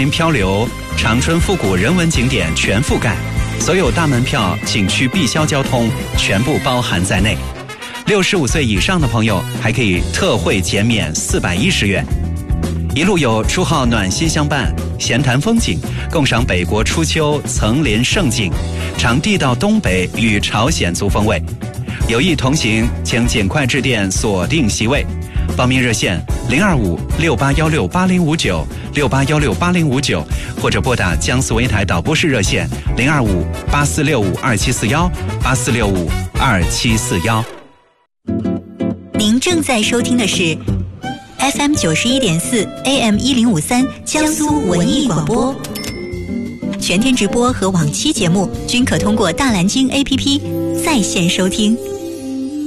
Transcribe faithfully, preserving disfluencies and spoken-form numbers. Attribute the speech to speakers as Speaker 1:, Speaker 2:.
Speaker 1: 林漂流、长春复古人文景点全覆盖，所有大门票、景区必销交通全部包含在内。六十五岁以上的朋友还可以特惠减免四百一十元。一路有初号暖心相伴，闲谈风景，共赏北国初秋层林胜景，尝地道东北与朝鲜族风味。有意同行，请尽快致电锁定席位。报名热线零二五六八幺六八零五九六八幺六八零五九，或者拨打江苏卫台导播室热线零二五八四六五二七四幺八四六五二七四幺。
Speaker 2: 您正在收听的是 F M 九十一点四 A M 一零五三江苏文艺广播，全天直播和往期节目均可通过大蓝鲸 A P P 在线收听。